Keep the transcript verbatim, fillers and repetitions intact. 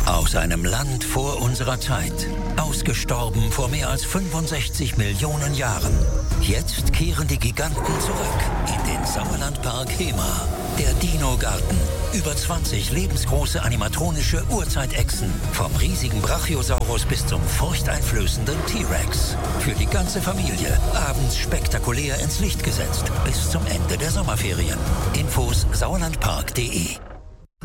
Aus einem Land vor unserer Zeit. Ausgestorben vor mehr als fünfundsechzig Millionen Jahren. Jetzt kehren die Giganten zurück in den Sauerlandpark Hemer. Der Dino-Garten. Über zwanzig lebensgroße animatronische Urzeitechsen. Vom riesigen Brachiosaurus bis zum furchteinflößenden T-Rex. Für die ganze Familie. Abends spektakulär ins Licht gesetzt. Bis zum Ende der Sommerferien. Infos sauerlandpark punkt de